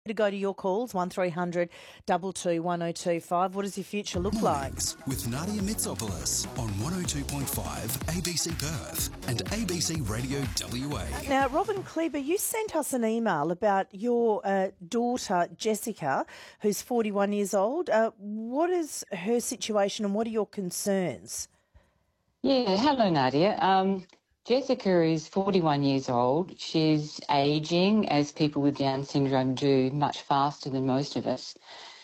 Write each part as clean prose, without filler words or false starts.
To go to your calls, 1300 22 1025. What does your future look like? With Nadia Mitsopoulos on 102.5 ABC Perth and ABC Radio WA. Now, Robin Kleber, you sent us an email about your daughter, Jessica, who's 41 years old. What is her situation and what are your concerns? Yeah, hello, Nadia. Jessica is 41 years old. She's ageing, as people with Down syndrome do, much faster than most of us.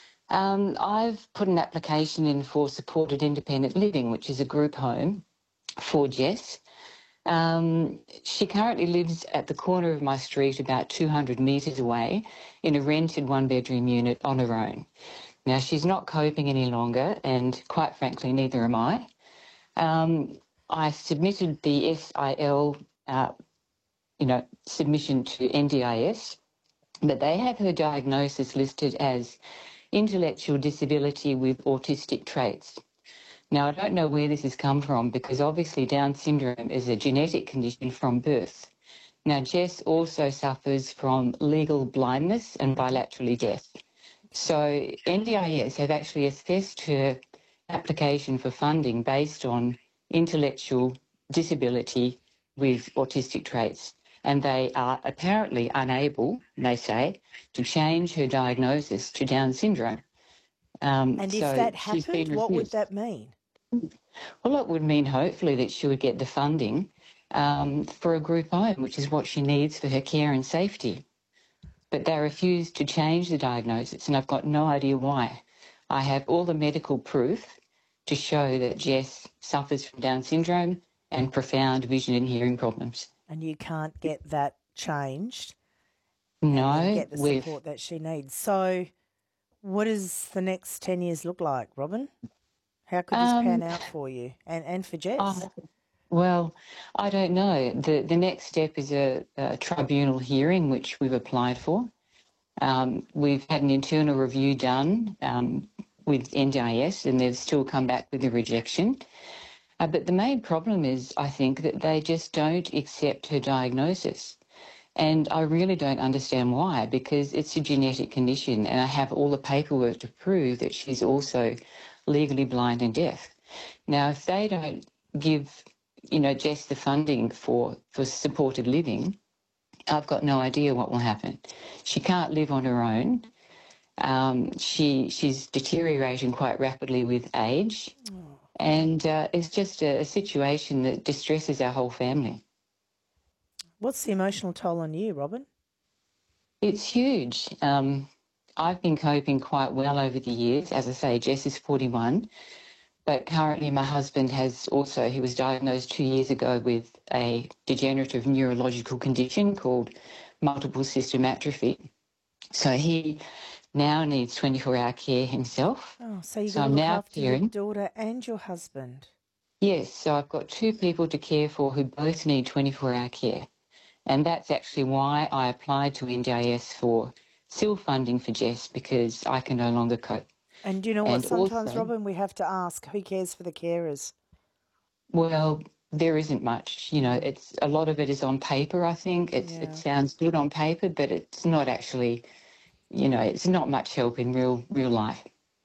I've put an application in for supported independent living, which is a group home for Jess. She currently lives at the corner of my street about 200 metres away in a rented one-bedroom unit on her own. Now, she's not coping any longer, and quite frankly, neither am I. I submitted the SIL, submission to NDIS, but they have her diagnosis listed as intellectual disability with autistic traits. Now, I don't know where this has come from because obviously Down syndrome is a genetic condition from birth. Now, Jess also suffers from legal blindness and bilaterally deaf. So NDIS have actually assessed her application for funding based on intellectual disability with autistic traits, and they are apparently unable, they say, to change her diagnosis to Down syndrome. And if that happened, what would that mean? Well, it would mean hopefully that she would get the funding for a group home, which is what she needs for her care and safety. But they refused to change the diagnosis, and I've got no idea why. I have all the medical proof to show that Jess suffers from Down syndrome and profound vision and hearing problems. And you can't get that changed? No. And get the support that she needs. So what does the next 10 years look like, Robin? How could this pan out for you and for Jess? Well, I don't know. The next step is a tribunal hearing, which we've applied for. We've had an internal review done with NDIS, and they've still come back with a rejection. But the main problem is, I think, that they just don't accept her diagnosis. And I really don't understand why, because it's a genetic condition, and I have all the paperwork to prove that she's also legally blind and deaf. Now, if they don't give, Jess the funding for supported living, I've got no idea what will happen. She can't live on her own. She's deteriorating quite rapidly with age, and it's just a situation that distresses our whole family. What's the emotional toll on you, Robin? It's huge. I've been coping quite well over the years. As I say, Jess is 41, but currently my husband he was diagnosed 2 years ago with a degenerative neurological condition called multiple system atrophy. So he now needs 24-hour care himself. Oh, so you've got to look after your daughter and your husband. Yes, so I've got two people to care for who both need 24-hour care. And that's actually why I applied to NDIS for SIL funding for Jess, because I can no longer cope. And do you know what? Sometimes, Robin, we have to ask, who cares for the carers? Well, there isn't much. It's a lot of it is on paper, I think. It sounds good on paper, but it's not actually, it's not much help in real life.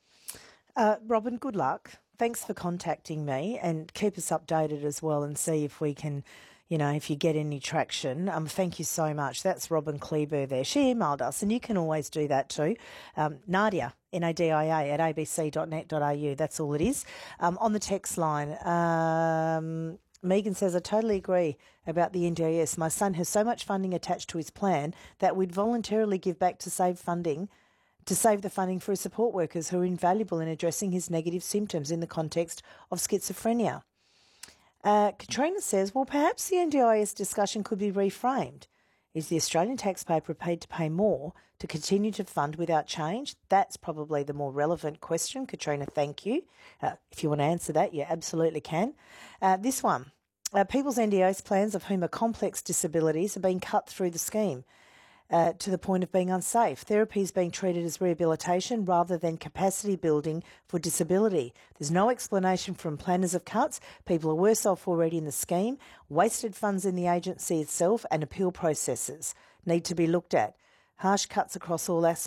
Robin, good luck. Thanks for contacting me, and keep us updated as well and see if we can, if you get any traction. Thank you so much. That's Robin Kleber there. She emailed us, and you can always do that too. Nadia, Nadia, at abc.net.au. That's all it is. On the text line, Megan says, I totally agree about the NDIS. My son has so much funding attached to his plan that we'd voluntarily give back to save the funding for his support workers who are invaluable in addressing his negative symptoms in the context of schizophrenia. Katrina says, well, perhaps the NDIS discussion could be reframed. Is the Australian taxpayer prepared to pay more to continue to fund without change? That's probably the more relevant question. Katrina, thank you. If you want to answer that, you absolutely can. This one, people's NDIS plans of whom are complex disabilities are being cut through the scheme. To the point of being unsafe. Therapy is being treated as rehabilitation rather than capacity building for disability. There's no explanation from planners of cuts. People are worse off already in the scheme. Wasted funds in the agency itself and appeal processes need to be looked at. Harsh cuts across all